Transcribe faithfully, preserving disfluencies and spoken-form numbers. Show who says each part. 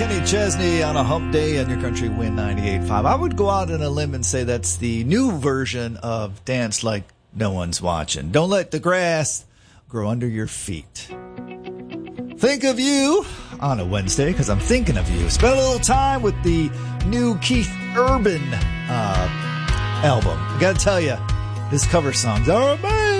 Speaker 1: Kenny Chesney on a hump day on your country win ninety-eight point five. I would go out on a limb and say that's the new version of Dance Like No One's Watching. Don't let the grass grow under your feet. Think of you on a Wednesday because I'm thinking of you. Spend a little time with the new Keith Urban uh, album. I got to tell you, his cover songs are amazing.